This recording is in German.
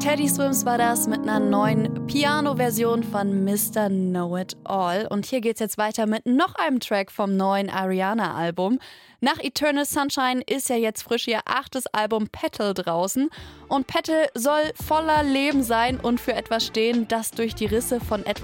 Teddy Swims war das mit einer neuen Piano-Version von Mr. Know-It-All. Und hier geht's jetzt weiter mit noch einem Track vom neuen Ariana-Album. Nach Eternal Sunshine ist ja jetzt frisch ihr 8. Album Petal draußen. Und Petal soll voller Leben sein und für etwas stehen, das durch die Risse von etwas